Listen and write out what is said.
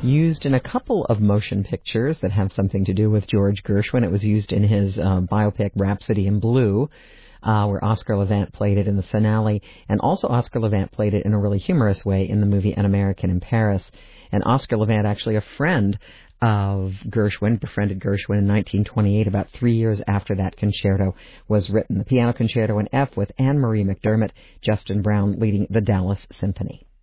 used in a couple of motion pictures that have something to do with George Gershwin. It was used in his biopic Rhapsody in Blue, where Oscar Levant played it in the finale, and also Oscar Levant played it in a really humorous way in the movie An American in Paris. And Oscar Levant, actually a friend of Gershwin, befriended Gershwin in 1928, about 3 years after that concerto was written. The Piano Concerto in F with Anne-Marie McDermott, Justin Brown leading the Dallas Symphony.